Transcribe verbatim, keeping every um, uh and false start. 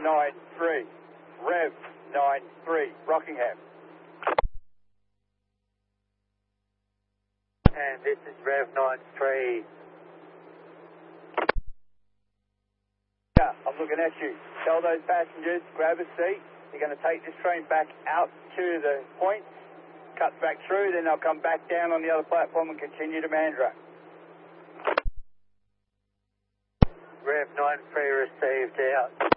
nine three, Rev nine three, Rockingham. And this is Rev nine three. Yeah, I'm looking at you. Tell those passengers, grab a seat. You're going to take this train back out to the point, cut back through, then they'll come back down on the other platform and continue to Mandurah. Rev nine three received out.